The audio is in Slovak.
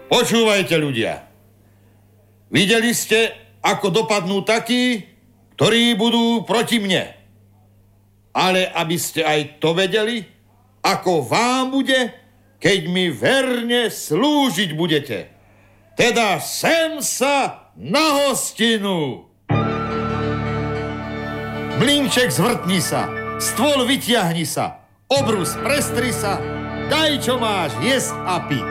Počúvajte, ľudia. Videli ste, ako dopadnú takí, ktorí budú proti mne. Ale aby ste aj to vedeli, ako vám bude, keď mi verne slúžiť budete. Teda sem sa na hostinu. Mlynček zvrtni sa, stôl vytiahni sa, obrus prestri sa, daj, čo máš jesť a piť.